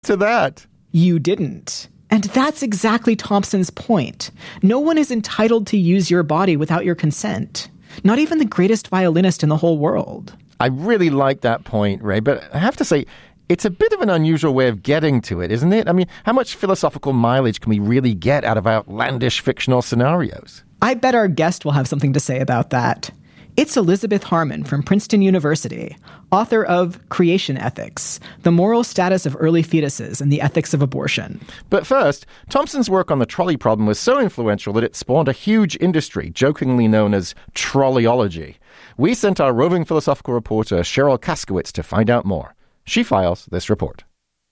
to that? You didn't. And that's exactly Thompson's point. No one is entitled to use your body without your consent. Not even the greatest violinist in the whole world. I really like that point, Ray, but I have to say, it's a bit of an unusual way of getting to it, isn't it? I mean, how much philosophical mileage can we really get out of outlandish fictional scenarios? I bet our guest will have something to say about that. It's Elizabeth Harmon from Princeton University, author of Creation Ethics, The Moral Status of Early Fetuses and the Ethics of Abortion. But first, Thompson's work on the trolley problem was so influential that it spawned a huge industry, jokingly known as trolleyology. We sent our roving philosophical reporter Cheryl Kaskowitz to find out more. She files this report.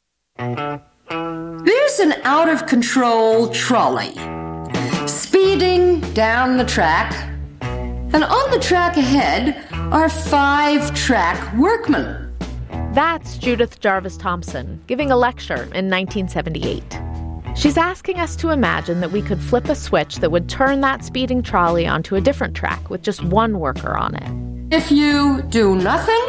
There's an out-of-control trolley speeding down the track, and on the track ahead are 5 track workmen. That's Judith Jarvis Thomson giving a lecture in 1978. She's asking us to imagine that we could flip a switch that would turn that speeding trolley onto a different track with just one worker on it. If you do nothing,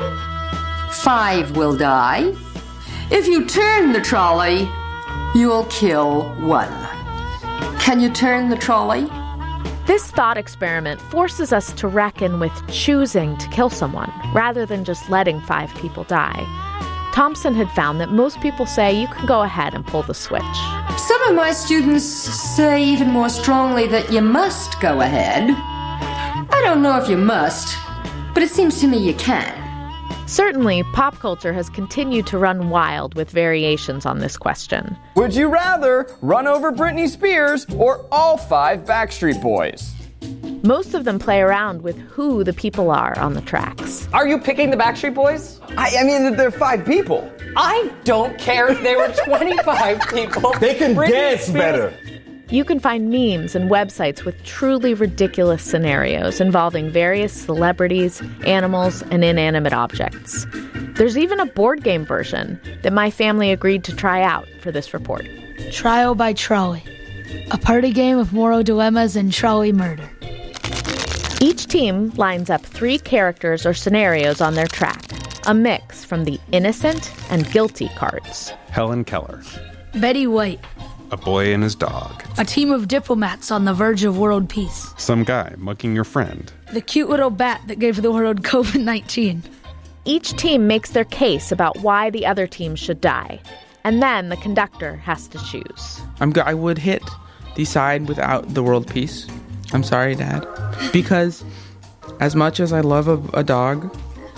5 will die. If you turn the trolley, you'll kill 1. Can you turn the trolley? This thought experiment forces us to reckon with choosing to kill someone rather than just letting 5 people die. Thompson had found that most people say you can go ahead and pull the switch. Some of my students say even more strongly that you must go ahead. I don't know if you must, but it seems to me you can. Certainly, pop culture has continued to run wild with variations on this question. Would you rather run over Britney Spears or all 5 Backstreet Boys? Most of them play around with who the people are on the tracks. Are you picking the Backstreet Boys? I mean, they're 5 people. I don't care if they were 25 people. They can dance better. You can find memes and websites with truly ridiculous scenarios involving various celebrities, animals, and inanimate objects. There's even a board game version that my family agreed to try out for this report. Trial by Trolley, a party game of moral dilemmas and trolley murder. Each team lines up 3 characters or scenarios on their track, a mix from the innocent and guilty cards. Helen Keller. Betty White. A boy and his dog. A team of diplomats on the verge of world peace. Some guy mugging your friend. The cute little bat that gave the world COVID-19. Each team makes their case about why the other team should die, and then the conductor has to choose. I would hit the side without the world peace. I'm sorry, Dad. Because as much as I love a dog,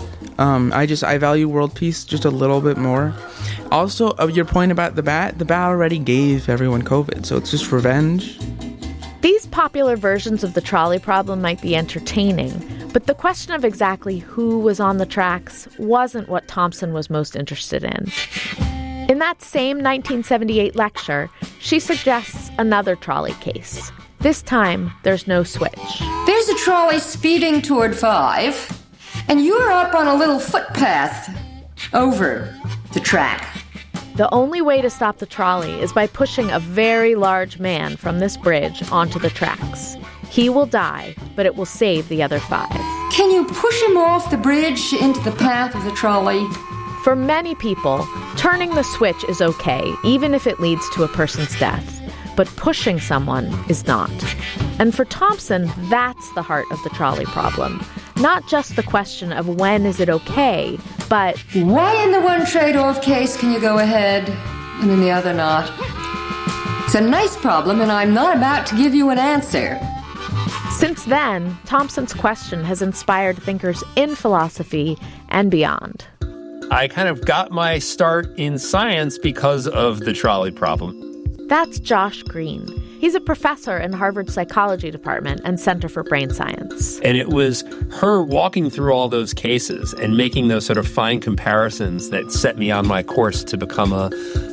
I value world peace just a little bit more. Also, your point about the bat already gave everyone COVID, so it's just revenge. These popular versions of the trolley problem might be entertaining, but the question of exactly who was on the tracks wasn't what Thompson was most interested in. In that same 1978 lecture, she suggests another trolley case. This time, there's no switch. There's a trolley speeding toward 5, and you're up on a little footpath over the track. The only way to stop the trolley is by pushing a very large man from this bridge onto the tracks. He will die, but it will save the other 5. Can you push him off the bridge into the path of the trolley? For many people, turning the switch is okay, even if it leads to a person's death. But pushing someone is not. And for Thompson, that's the heart of the trolley problem. Not just the question of when is it okay, but why in the one trade-off case can you go ahead and in the other not? It's a nice problem, and I'm not about to give you an answer. Since then, Thompson's question has inspired thinkers in philosophy and beyond. I kind of got my start in science because of the trolley problem. That's Josh Green. He's a professor in Harvard's psychology department and Center for Brain Science. And it was her walking through all those cases and making those sort of fine comparisons that set me on my course to become a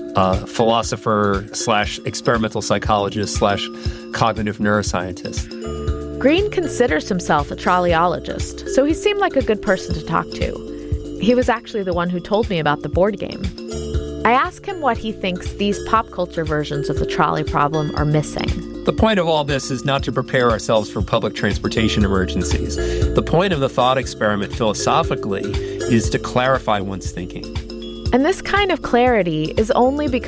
philosopher / experimental psychologist / cognitive neuroscientist. Green considers himself a trolleyologist, so he seemed like a good person to talk to. He was actually the one who told me about the board game. I asked him what he thinks these pop culture versions of the trolley problem are missing. The point of all this is not to prepare ourselves for public transportation emergencies. The point of the thought experiment philosophically is to clarify one's thinking. And this kind of clarity is only because